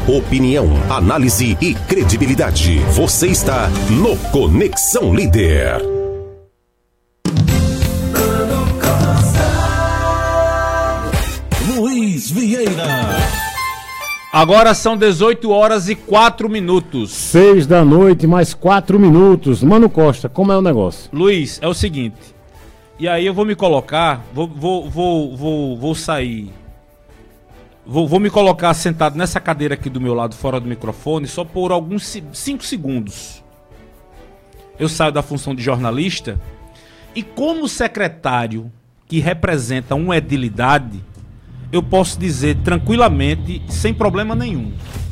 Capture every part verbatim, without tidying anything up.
Opinião, análise e credibilidade. Você está no Conexão Líder. Luiz Vieira. Agora são dezoito horas e quatro minutos. Seis da noite, mais quatro minutos. Mano Costa, como é o negócio? Luiz, é o seguinte. E aí eu vou me colocar, vou, vou, vou, vou, vou sair. Vou, vou me colocar sentado nessa cadeira aqui do meu lado, fora do microfone, só por alguns cinco segundos. Eu saio da função de jornalista e, como secretário que representa uma edilidade, eu posso dizer tranquilamente, sem problema nenhum,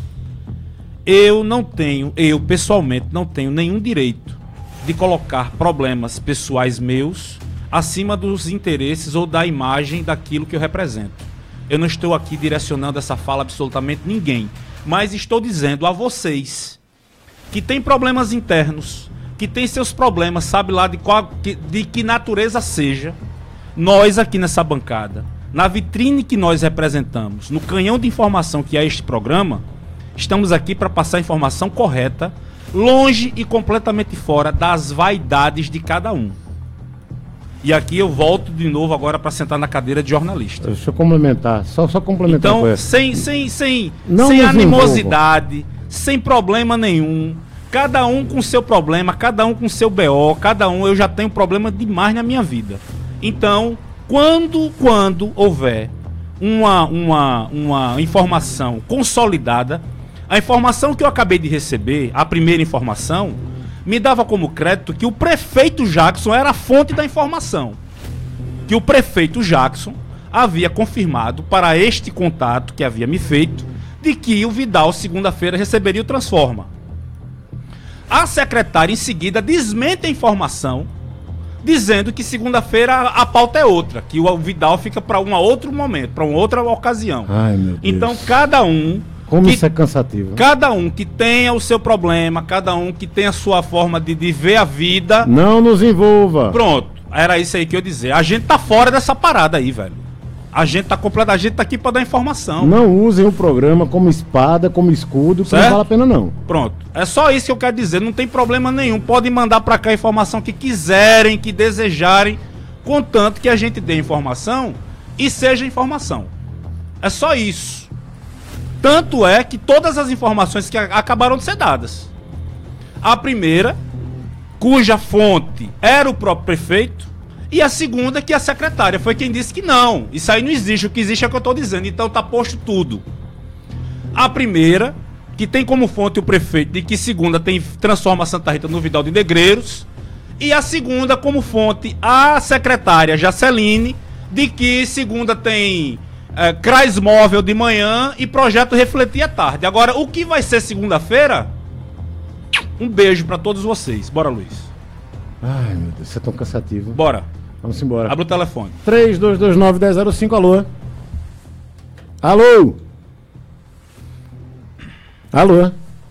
eu não tenho, eu pessoalmente não tenho nenhum direito de colocar problemas pessoais meus acima dos interesses ou da imagem daquilo que eu represento. Eu não estou aqui direcionando essa fala a absolutamente ninguém, mas estou dizendo a vocês que têm problemas internos, que têm seus problemas, sabe lá de, qual, de que natureza seja, nós aqui nessa bancada, na vitrine que nós representamos, no canhão de informação que é este programa, estamos aqui para passar a informação correta, longe e completamente fora das vaidades de cada um. E aqui eu volto de novo agora para sentar na cadeira de jornalista. Deixa eu complementar, só, só complementar. Então, sem, sem, sem, Não sem nos animosidade, envolvam. sem problema nenhum, cada um com seu problema, cada um com seu B O, cada um, eu já tenho problema demais na minha vida. Então, quando, quando houver uma, uma, uma informação consolidada, a informação que eu acabei de receber, a primeira informação, me dava como crédito que o prefeito Jackson era a fonte da informação. Que o prefeito Jackson havia confirmado para este contato que havia me feito de que o Vidal, segunda-feira, receberia o Transforma. A secretária, em seguida, desmente a informação, dizendo que segunda-feira a, a pauta é outra, que o Vidal fica para um outro momento, para uma outra ocasião. Ai, meu Deus. Então, cada um... Como que, isso é cansativo. Cada um que tenha o seu problema, cada um que tenha a sua forma de, de ver a vida... Não nos envolva. Pronto, era isso aí que eu ia dizer. A gente tá fora dessa parada aí, velho. A gente tá completo, a gente tá aqui pra dar informação. Não usem o programa como espada, como escudo, que certo? Não vale a pena não. Pronto, é só isso que eu quero dizer, não tem problema nenhum. Podem mandar pra cá a informação que quiserem, que desejarem, contanto que a gente dê informação e seja informação. É só isso. Tanto é que todas as informações que acabaram de ser dadas. A primeira, cuja fonte era o próprio prefeito, e a segunda, que a secretária foi quem disse que não. Isso aí não existe, o que existe é o que eu estou dizendo, então tá posto tudo. A primeira, que tem como fonte o prefeito, de que segunda tem Transforma Santa Rita no Vidal de Negreiros, e a segunda como fonte a secretária Jaceline, de que segunda tem... É, C R A S móvel de manhã e projeto Refletir à tarde. Agora, o que vai ser segunda-feira? Um beijo pra todos vocês. Bora, Luiz. Ai, meu Deus, isso é tão cansativo. Bora. Vamos embora. Abre o telefone. três dois dois nove, um zero zero cinco, alô? Alô? Alô?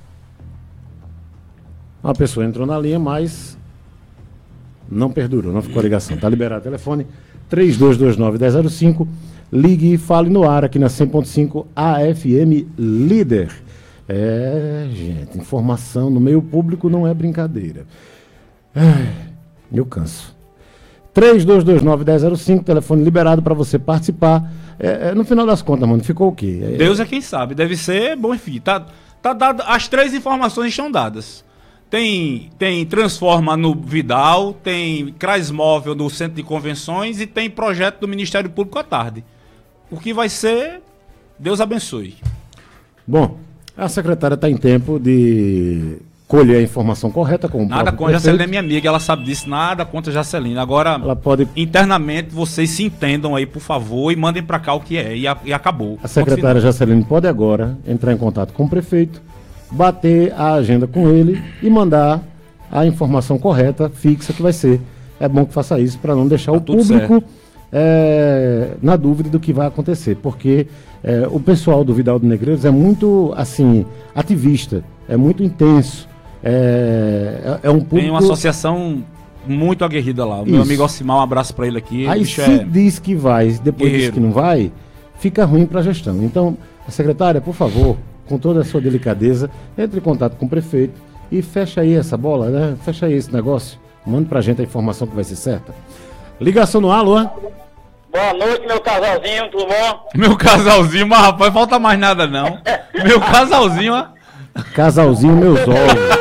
Uma pessoa entrou na linha, mas não perdurou, não ficou a ligação. Tá liberado o telefone. três dois dois nove, um zero zero cinco. Ligue e fale no ar aqui na cem ponto cinco A F M Líder. É, gente, informação no meio público não é brincadeira. Ai, eu canso. três dois dois nove, um zero zero cinco, telefone liberado para você participar. É, é, no final das contas, mano, ficou o quê? É, Deus é quem sabe, deve ser bom, enfim. Tá, tá dado, as três informações estão dadas. Tem, tem Transforma no Vidal, tem C R A S móvel no Centro de Convenções e tem projeto do Ministério Público à tarde. O que vai ser, Deus abençoe. Bom, a secretária está em tempo de colher a informação correta com o Nada próprio contra a prefeito. Jacelina, é minha amiga, ela sabe disso, nada contra a Jacelina. Agora, Ela pode... internamente, vocês se entendam aí, por favor, e mandem pra cá o que é, e, a, e acabou. A secretária Jaceline pode agora entrar em contato com o prefeito, bater a agenda com ele e mandar a informação correta, fixa, que vai ser. É bom que faça isso para não deixar Tá o tudo público é, na dúvida do que vai acontecer, porque é, o pessoal do Vidal de Negreiros é muito, assim, ativista, é muito intenso, é, é um público... Tem uma associação muito aguerrida lá. O meu Isso. amigo Alcimar, um abraço pra ele aqui. Aí bicho se é... diz que vai, depois diz guerreiro. que não vai, fica ruim para a gestão. Então, a secretária, por favor, com toda a sua delicadeza, entre em contato com o prefeito e fecha aí essa bola, né? Fecha aí esse negócio. Manda pra gente a informação que vai ser certa. Ligação no ar, Luan. Boa noite, meu casalzinho, tudo bom? Meu casalzinho, mas rapaz, falta mais nada não. Meu casalzinho, ó. Casalzinho, meus ovos.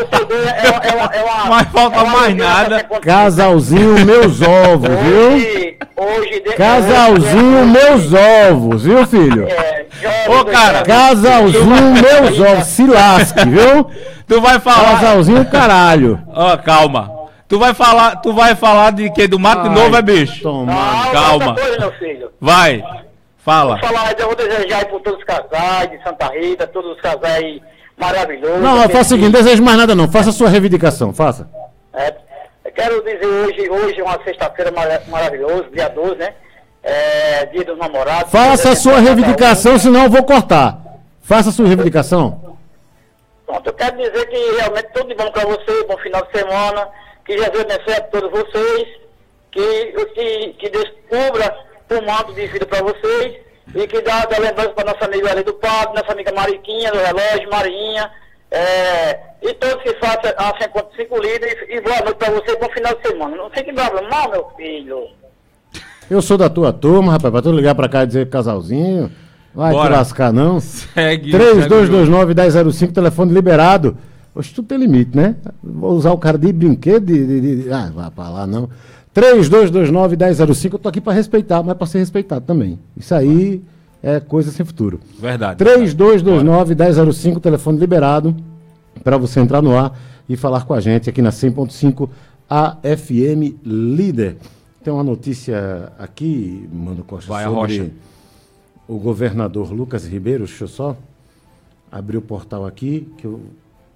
É uma, é uma, é uma, Mas falta é uma mais lembrança nada. sem condição. Casalzinho, meus ovos, viu? Hoje, hoje... de- Casalzinho, hoje- meus ovos, viu, filho? É, jovem Ô, do cara, céu. Casalzinho, meus ovos, se lasque, viu? Tu vai falar... Casalzinho, caralho. Ó, calma. Tu vai falar, tu vai falar de quê? Do mato de novo, é bicho? Toma. Não, Calma. outra coisa, meu filho. Vai. Fala. Vou falar, eu vou desejar aí por todos os casais de Santa Rita, todos os casais maravilhosos. Não, Aqueles faça o seguinte, que- não desejo mais nada não. Faça a sua reivindicação, faça. É, eu quero dizer hoje, hoje é uma sexta-feira mara- maravilhosa, dia doze, né? É, dia dos namorados. Faça a sua Cada um. reivindicação, senão eu vou cortar. Faça a sua reivindicação. Pronto, eu quero dizer que realmente tudo de bom para você, bom final de semana, que Jesus abençoe a todos vocês, que, que, que Deus cubra o manto de vida para vocês e que dá, dá lembrança para nossa amiga ali do Padre, nossa amiga Mariquinha, do Relógio, Marinha, é, e todos que façam a cinquenta e cinco líderes e boa noite para você, bom final de semana. Não fique bravo, não, meu filho. Eu sou da tua turma, rapaz, pra tu ligar pra cá e dizer casalzinho. Vai te Bora. lascar, não. Segue. três dois segue dois nove, um zero zero cinco, telefone liberado. Oxe, tu tem limite, né? Vou usar o cara de brinquedo de... de- de- Ah, vai pra lá, não. três dois dois nove, um zero zero cinco, eu tô aqui pra respeitar, mas pra ser respeitado também. Isso aí é coisa sem futuro. Verdade. três dois dois nove, um zero zero cinco, telefone liberado, para você entrar no ar e falar com a gente aqui na cem ponto cinco A F M Líder. Tem uma notícia aqui, Mano Costa, Vai, sobre Arrocha. o governador Lucas Ribeiro. Deixa eu só abrir o portal aqui, que eu...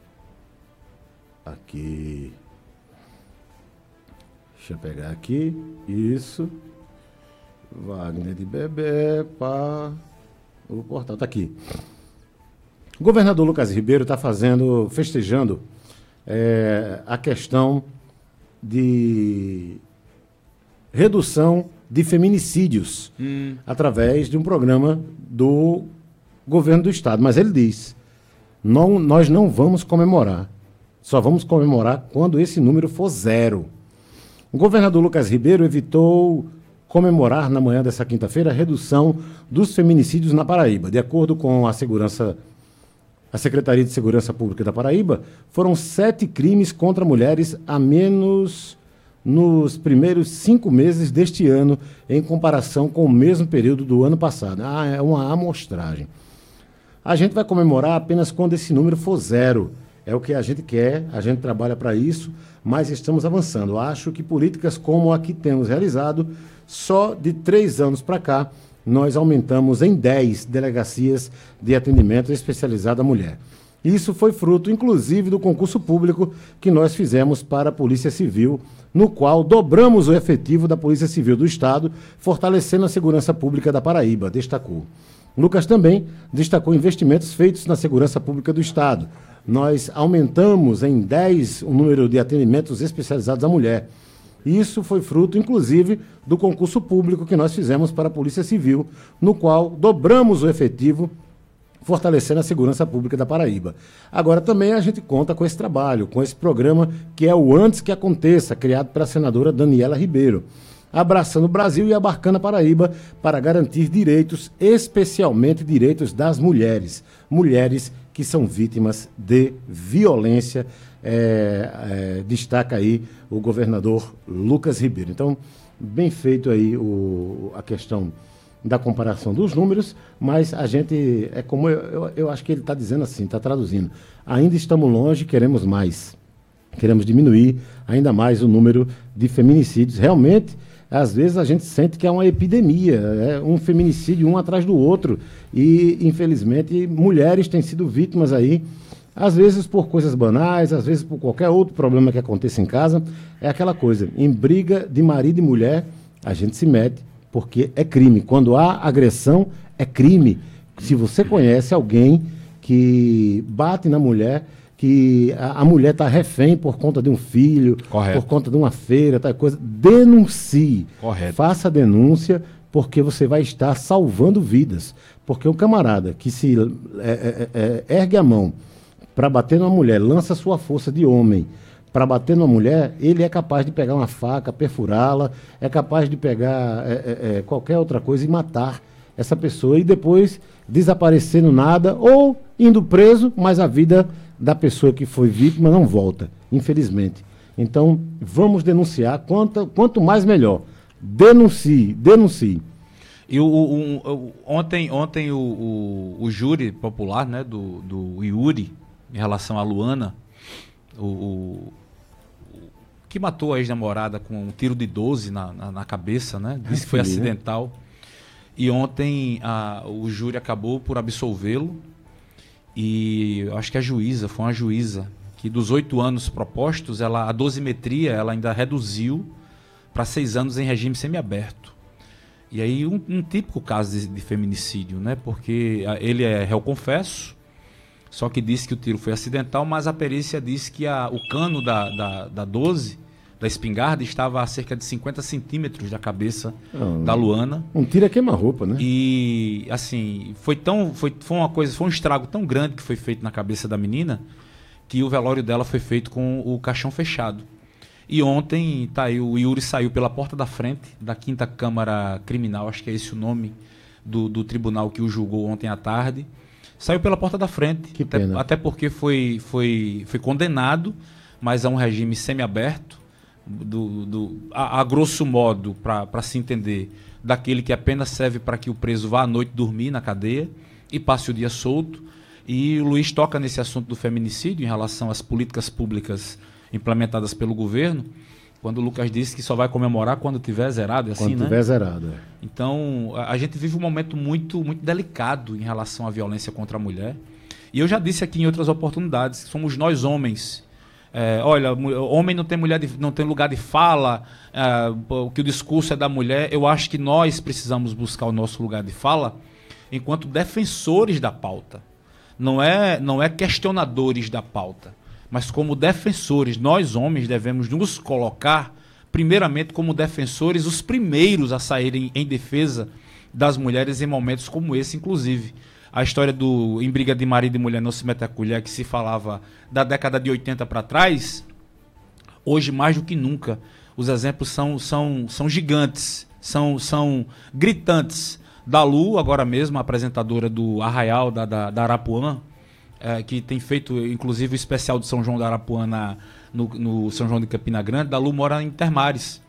Aqui... Deixa eu pegar aqui, isso... Wagner de Bebé, pá... O portal está aqui. O governador Lucas Ribeiro está fazendo, festejando é, a questão de redução de feminicídios Hum. através de um programa do governo do estado. Mas ele diz, não, nós não vamos comemorar, só vamos comemorar quando esse número for zero. O governador Lucas Ribeiro evitou comemorar na manhã dessa quinta-feira a redução dos feminicídios na Paraíba. De acordo com a segurança, a Secretaria de Segurança Pública da Paraíba, foram sete crimes contra mulheres a menos nos primeiros cinco meses deste ano, em comparação com o mesmo período do ano passado. Ah, é uma amostragem. A gente vai comemorar apenas quando esse número for zero. É o que a gente quer, a gente trabalha para isso, mas estamos avançando. Acho que políticas como a que temos realizado, só de três anos para cá, nós aumentamos em dez delegacias de atendimento especializado à mulher. Isso foi fruto, inclusive, do concurso público que nós fizemos para a Polícia Civil, no qual dobramos o efetivo da Polícia Civil do Estado, fortalecendo a segurança pública da Paraíba, destacou. Lucas também destacou investimentos feitos na segurança pública do Estado. Nós aumentamos em dez o número de atendimentos especializados à mulher. Isso foi fruto, inclusive, do concurso público que nós fizemos para a Polícia Civil, no qual dobramos o efetivo, fortalecendo a segurança pública da Paraíba. Agora também a gente conta com esse trabalho, com esse programa que é o Antes que Aconteça, criado pela senadora Daniela Ribeiro, abraçando o Brasil e abarcando a Paraíba para garantir direitos, especialmente direitos das mulheres. Mulheres que são vítimas de violência, é, é, destaca aí o governador Lucas Ribeiro. Então, bem feito aí o, a questão da comparação dos números, mas a gente, é como eu, eu, eu acho que ele está dizendo assim, está traduzindo, ainda estamos longe, queremos mais, queremos diminuir ainda mais o número de feminicídios. Realmente, às vezes a gente sente que é uma epidemia, é um feminicídio um atrás do outro, e infelizmente mulheres têm sido vítimas aí, às vezes por coisas banais, às vezes por qualquer outro problema que aconteça em casa. É aquela coisa, em briga de marido e mulher, a gente se mete, porque é crime. Quando há agressão, é crime. Se você conhece alguém que bate na mulher, que a, a mulher está refém por conta de um filho, Correto. por conta de uma feira, tal coisa, denuncie. Correto. Faça a denúncia, porque você vai estar salvando vidas. Porque o camarada que se é, é, é, ergue a mão para bater numa mulher, lança sua força de homem para bater numa mulher, ele é capaz de pegar uma faca, perfurá-la, é capaz de pegar é, é, é, qualquer outra coisa e matar essa pessoa e depois desaparecer no nada ou indo preso, mas a vida da pessoa que foi vítima não volta, infelizmente. Então, vamos denunciar, quanto, quanto mais melhor. Denuncie, denuncie. E o, o, o, ontem, ontem o, o, o júri popular, né, do, do Yuri, em relação à Luana, o, o, que matou a ex-namorada com um tiro de doze na, na, na cabeça, né? Disse que foi acidental. E ontem a, o júri acabou por absolvê-lo. E eu acho que a juíza, foi uma juíza, que dos oito anos propostos, ela, a dosimetria ela ainda reduziu para seis anos em regime semiaberto. E aí um, um típico caso de, de feminicídio, né? Porque a, ele é réu confesso, só que disse que o tiro foi acidental, mas a perícia disse que a, o cano da, da, da doze, da espingarda, estava a cerca de cinquenta centímetros da cabeça ah, da Luana. Um tiro é queima-roupa, né? E, assim, foi, tão, foi, foi uma coisa, foi um estrago tão grande que foi feito na cabeça da menina, que o velório dela foi feito com o caixão fechado. E ontem, tá aí, o Yuri saiu pela porta da frente da quinta Câmara Criminal, acho que é esse o nome do, do tribunal que o julgou ontem à tarde. Saiu pela porta da frente, que até, pena. até porque foi, foi, foi condenado, mas a um regime semiaberto, do, do, a, a grosso modo, para se entender, daquele que apenas serve para que o preso vá à noite dormir na cadeia e passe o dia solto. E o Luiz toca nesse assunto do feminicídio em relação às políticas públicas implementadas pelo governo, quando o Lucas disse que só vai comemorar quando tiver zerado, é assim, quando né? tiver zerado, é. Então, a, a gente vive um momento muito, muito delicado em relação à violência contra a mulher. E eu já disse aqui em outras oportunidades, que somos nós homens. É, olha, homem não tem, mulher de, não tem lugar de fala, é, que o discurso é da mulher. Eu acho que nós precisamos buscar o nosso lugar de fala enquanto defensores da pauta. Não é, não é questionadores da pauta, mas como defensores. Nós, homens, devemos nos colocar, primeiramente, como defensores, os primeiros a saírem em defesa das mulheres em momentos como esse, inclusive. A história do em briga de marido e mulher não se mete a colher, que se falava da década de oitenta para trás, hoje mais do que nunca, os exemplos são, são, são gigantes, são, são gritantes. Da Lu, agora mesmo, a apresentadora do Arraial da, da, da Arapuã, é, que tem feito, inclusive, o especial do São João da Arapuã na, no, no São João de Campina Grande. Da Lu mora em Termares.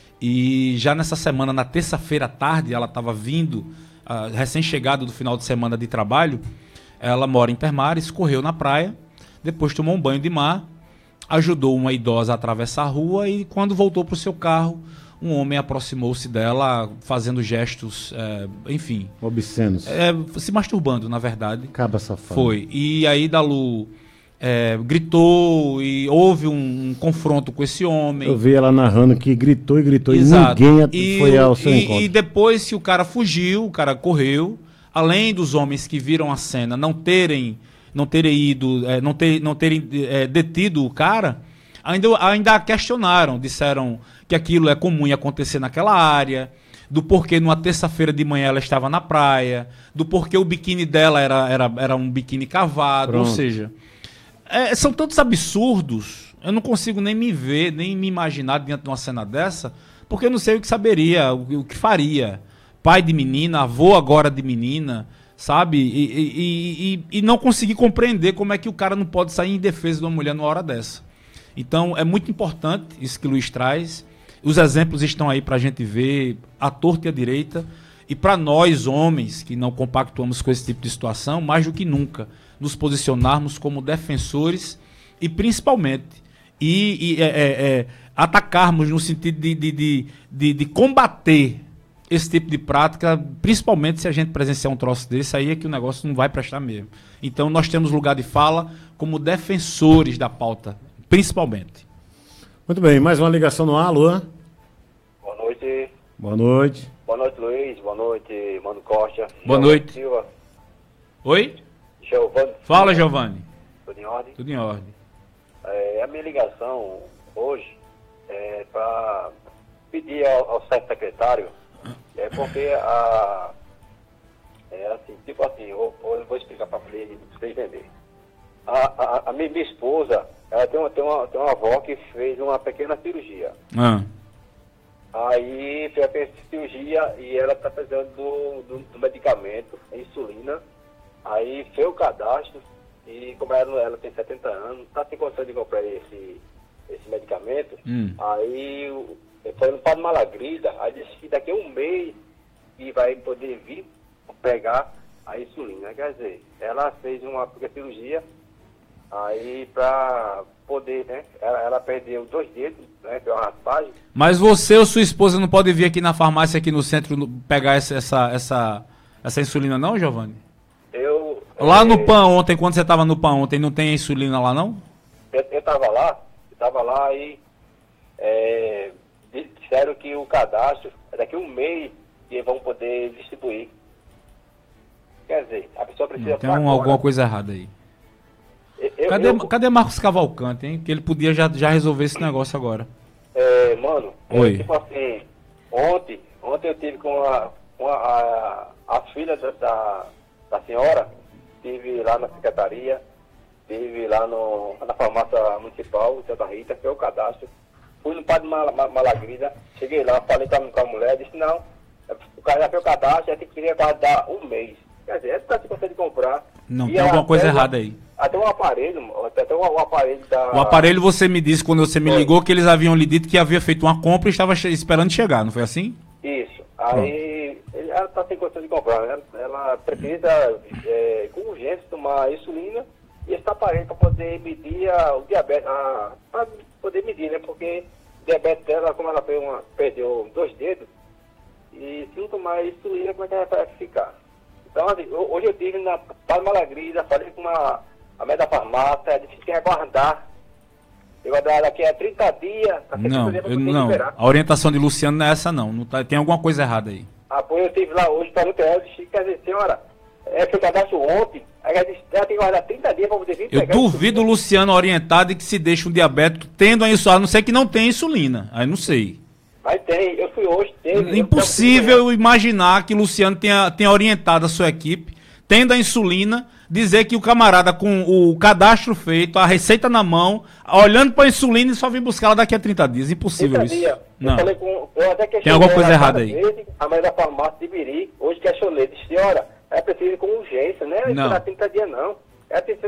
E já nessa semana, na terça-feira à tarde, ela estava vindo, uh, recém-chegada do final de semana de trabalho, ela mora em Termares, correu na praia, depois tomou um banho de mar, ajudou uma idosa a atravessar a rua e, quando voltou para o seu carro, um homem aproximou-se dela fazendo gestos, é, enfim... obscenos. É, se masturbando, na verdade. Caba safado. Foi. E aí Dalu é, gritou e houve um, um confronto com esse homem. Eu vi ela narrando que gritou e gritou. Exato. E ninguém e, foi ao seu e, encontro. E depois que o cara fugiu, o cara correu, além dos homens que viram a cena não terem, não terem ido, é, não, ter, não terem é, detido o cara, ainda, ainda a questionaram, disseram que aquilo é comum em acontecer naquela área, do porquê numa terça-feira de manhã ela estava na praia, do porquê o biquíni dela era, era, era um biquíni cavado. Pronto. Ou seja, é, são tantos absurdos, eu não consigo nem me ver, nem me imaginar diante de uma cena dessa, porque eu não sei o que saberia, o, o que faria. Pai de menina, avô agora de menina, sabe? E, e, e, e não conseguir compreender como é que o cara não pode sair em defesa de uma mulher numa hora dessa. Então é muito importante isso que o Luiz traz. Os exemplos estão aí para a gente ver à torta e à direita. E para nós, homens, que não compactuamos com esse tipo de situação, mais do que nunca, nos posicionarmos como defensores e, principalmente, e, e é, é, é, atacarmos no sentido de, de, de, de, de combater esse tipo de prática, principalmente se a gente presenciar um troço desse, aí é que o negócio não vai prestar mesmo. Então nós temos lugar de fala como defensores da pauta, principalmente. Muito bem, mais uma ligação no ar, Luan. Boa noite. Boa noite. Boa noite, Luiz. Boa noite, Mano Costa. Boa Giovani noite. Silva. Oi? Giovani. Fala, Giovani. Tudo em ordem? Tudo em ordem. É, a minha ligação hoje é para pedir ao, ao certo secretário É porque a... É assim, tipo assim, eu, eu vou explicar para vocês entenderem. A, a, a minha, minha esposa, ela tem uma, tem, uma, tem uma avó que fez uma pequena cirurgia. Ah. Aí fez a cirurgia e ela está precisando do, do, do medicamento, a insulina. Aí fez o cadastro e como ela, ela tem setenta anos, está sem condição de comprar esse, esse medicamento. Hum. Aí foi no Padre Malagrida, aí disse que daqui a um mês e vai poder vir pegar a insulina. Quer dizer, ela fez uma cirurgia aí para poder, né? Ela, ela perdeu dois dedos, né? Foi uma raspagem. Mas você ou sua esposa não pode vir aqui na farmácia, aqui no centro, no- pegar essa, essa, essa, essa insulina não, Giovanni? Eu... Lá eh, no PAN ontem, quando você estava no PAN ontem, não tem insulina lá não? Eu, eu tava lá, eu tava lá e é, disseram que o cadastro é daqui a um mês e vão poder distribuir. Quer dizer, a pessoa precisa... Tem pra um- agora. alguma coisa errada aí. Eu- eu- Cadê, eu- cadê Marcos Cavalcante, hein? Que ele podia já, já resolver esse negócio agora. É, mano, é, Oi. tipo assim, ontem, ontem eu tive com a, com a, a, a filha da, da, da senhora, estive lá na secretaria, estive lá no, na farmácia municipal, Santa Rita, fez o cadastro, fui no Padre Mal, Mal, Malagrida, cheguei lá, falei com a, com a mulher, disse, não, o cara já fez o cadastro, a gente queria guardar um mês. Quer dizer, essa você consegue comprar. Não, E tem alguma até coisa o- errada aí. Até o aparelho, até o, o aparelho da... O aparelho você me disse quando você me Foi. ligou que eles haviam lhe dito que havia feito uma compra e estava che- esperando chegar, não foi assim? Isso. Aí ele- ela está sem condição de comprar, né? Ela precisa é, com urgência tomar insulina e esse aparelho para poder medir a, o diabetes, para poder medir, né? Porque o diabetes dela, como ela fez uma, perdeu dois dedos, e se não tomar insulina, como é que ela vai ficar? Então, assim, ho- hoje eu tive na Padre Malagrida, falei com uma, a médica da farmácia, disse que tem que aguardar. Eu vou dar daqui a trinta dias, tá Não, dias pra eu, poder não. liberar. A orientação de Luciano não é essa não. Não tá- tem alguma coisa errada aí. Ah, pô, eu estive lá hoje, perguntei a ela, disse, quer dizer, senhora, é que eu cadastro ontem, aí ela disse, ela tem que guardar trinta dias para poder vir Eu pegar. duvido o Luciano orientado de que se deixa um diabético tendo a insulina, a não ser que não tenha insulina. Aí não sei. Mas tem, eu fui hoje, teve. É impossível imaginar que Luciano tenha, tenha orientado a sua equipe, tendo a insulina, dizer que o camarada com o cadastro feito, a receita na mão, olhando para a insulina e só vir buscar ela daqui a trinta dias. Impossível trinta isso. dias. Eu Não. falei com, eu até questionei Tem alguma coisa ela errada várias aí. vezes, a mãe da farmácia de Ibiri, hoje questionei, disse, senhora, ela precisa ir com urgência, né? Não. Não dá trinta dias não. Ela tem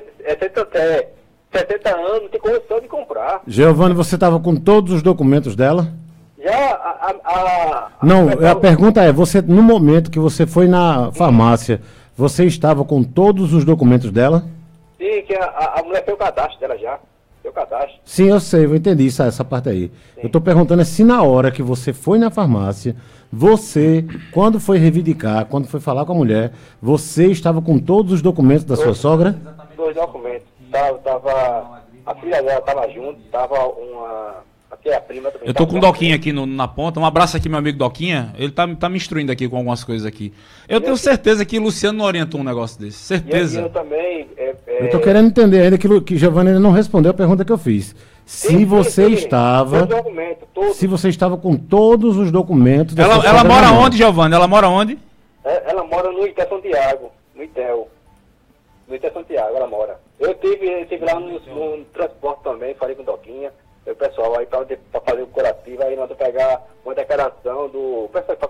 setenta anos, não tem condição de comprar. Giovanni, você estava com todos os documentos dela? Já a... a, a Não, a, a pergunta é, você no momento que você foi na farmácia, você estava com todos os documentos dela? Sim, que a, a, a mulher fez o cadastro dela já. Fez o cadastro. Sim, eu sei, eu entendi essa, essa parte aí. Eu estou perguntando é se na hora que você foi na farmácia, você, quando foi reivindicar, quando foi falar com a mulher, você estava com todos os documentos da sua sogra? Dois documentos. Tava, tava, a filha dela estava junto, tava uma. Aqui é a prima também. Eu tô tava com o junto. Doquinha aqui no- na ponta. Um abraço aqui, meu amigo Doquinha. Ele tá, tá me instruindo aqui com algumas coisas aqui. Eu tenho certeza que o Luciano não orientou um negócio desse. E eu, Certeza. eu também. É, é, Eu estou querendo entender ainda que, Lu- que Giovanni ainda não respondeu a pergunta que eu fiz. Se sim, você sim, sim. estava, Dois documentos, todos. se você estava com todos os documentos da Ela, sua ela sogra mora na mão. onde, Giovanni? Ela mora onde? É, ela mora no Ité Santiago, no Itel. No Ité Santiago, ela mora. Eu tive, eu tive lá no, no transporte também, falei com o Doquinha, o pessoal aí para fazer o curativo, aí nós vamos pegar uma declaração do pessoal